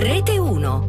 Rete 1.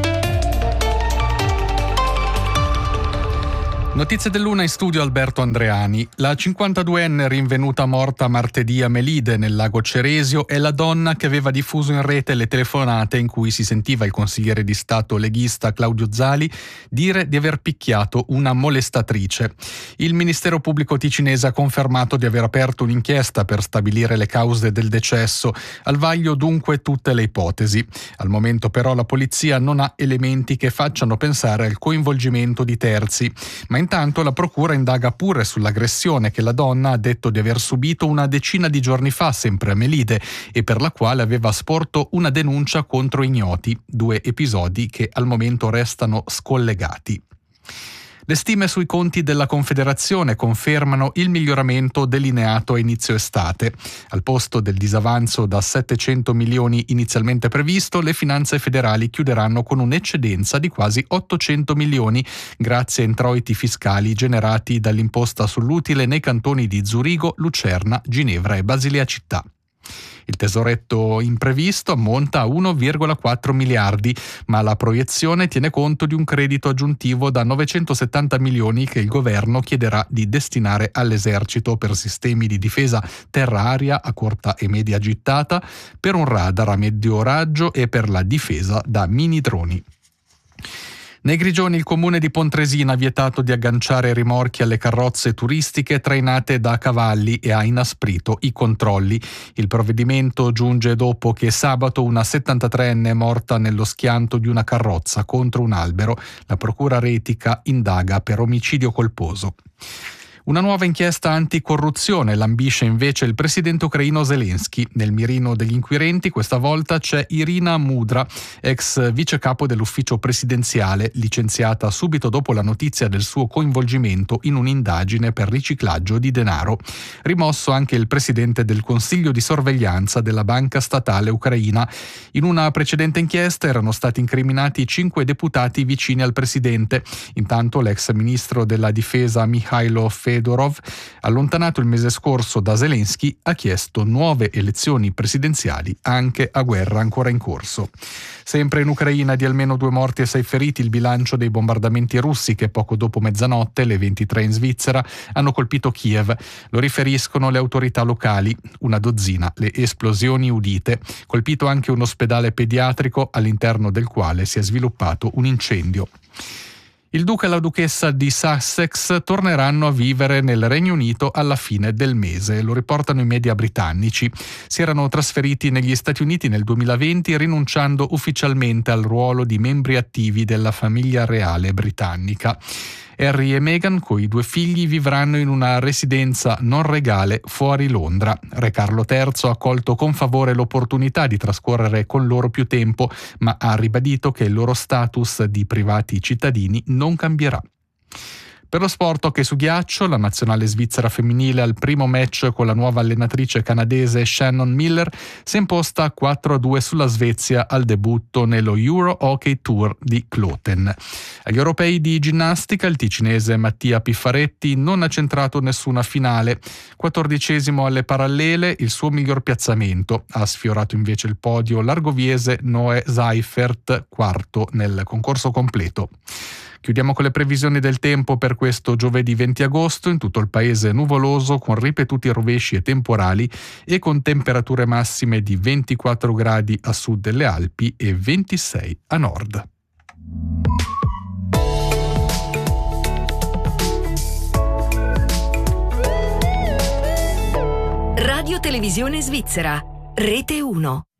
Notizie dell'una, in studio Alberto Andreani. La 52enne rinvenuta morta martedì a Melide, nel lago Ceresio, è la donna che aveva diffuso in rete le telefonate in cui si sentiva il consigliere di Stato leghista Claudio Zali dire di aver picchiato una molestatrice. Il Ministero Pubblico ticinese ha confermato di aver aperto un'inchiesta per stabilire le cause del decesso. Al vaglio dunque tutte le ipotesi. Al momento però la polizia non ha elementi che facciano pensare al coinvolgimento di terzi. Ma intanto la procura indaga pure sull'aggressione che la donna ha detto di aver subito una decina di giorni fa, sempre a Melide, e per la quale aveva sporto una denuncia contro ignoti, 2 episodi che al momento restano scollegati. Le stime sui conti della Confederazione confermano il miglioramento delineato a inizio estate. Al posto del disavanzo da 700 milioni inizialmente previsto, le finanze federali chiuderanno con un'eccedenza di quasi 800 milioni grazie a introiti fiscali generati dall'imposta sull'utile nei cantoni di Zurigo, Lucerna, Ginevra e Basilea Città. Il tesoretto imprevisto ammonta a 1,4 miliardi, ma la proiezione tiene conto di un credito aggiuntivo da 970 milioni che il governo chiederà di destinare all'esercito per sistemi di difesa terra-aria a corta e media gittata, per un radar a medio raggio e per la difesa da mini droni. Nei Grigioni il comune di Pontresina ha vietato di agganciare rimorchi alle carrozze turistiche trainate da cavalli e ha inasprito i controlli. Il provvedimento giunge dopo che sabato una 73enne è morta nello schianto di una carrozza contro un albero. La procura retica indaga per omicidio colposo. Una nuova inchiesta anticorruzione lambisce invece il presidente ucraino Zelensky. Nel mirino degli inquirenti questa volta c'è Irina Mudra, ex vicecapo dell'ufficio presidenziale, licenziata subito dopo la notizia del suo coinvolgimento in un'indagine per riciclaggio di denaro. Rimosso anche il presidente del consiglio di sorveglianza della banca statale ucraina. In una precedente inchiesta erano stati incriminati 5 deputati vicini al presidente. Intanto l'ex ministro della difesa Mikhailo Fedorov, allontanato il mese scorso da Zelensky, ha chiesto nuove elezioni presidenziali anche a guerra ancora in corso. Sempre in Ucraina, di almeno 2 morti e 6 feriti il bilancio dei bombardamenti russi che poco dopo mezzanotte, le 23 in Svizzera, hanno colpito Kiev. Lo riferiscono le autorità locali, una dozzina le esplosioni udite. Colpito anche un ospedale pediatrico all'interno del quale si è sviluppato un incendio. Il duca e la duchessa di Sussex torneranno a vivere nel Regno Unito alla fine del mese, lo riportano i media britannici. Si erano trasferiti negli Stati Uniti nel 2020 rinunciando ufficialmente al ruolo di membri attivi della famiglia reale britannica. Harry e Meghan, coi 2 figli, vivranno in una residenza non regale fuori Londra. Re Carlo III ha accolto con favore l'opportunità di trascorrere con loro più tempo, ma ha ribadito che il loro status di privati cittadini non cambierà. Per lo sport, hockey su ghiaccio, la nazionale svizzera femminile al primo match con la nuova allenatrice canadese Shannon Miller si è imposta 4-2 sulla Svezia al debutto nello Euro Hockey Tour di Kloten. Agli europei di ginnastica il ticinese Mattia Piffaretti non ha centrato nessuna finale. 14° alle parallele, il suo miglior piazzamento. Ha sfiorato invece il podio l'argoviese Noé Seifert, 4° nel concorso completo. Chiudiamo con le previsioni del tempo per questo giovedì 20 agosto, in tutto il paese nuvoloso con ripetuti rovesci e temporali e con temperature massime di 24 gradi a sud delle Alpi e 26 a nord. Radio Televisione Svizzera, Rete 1.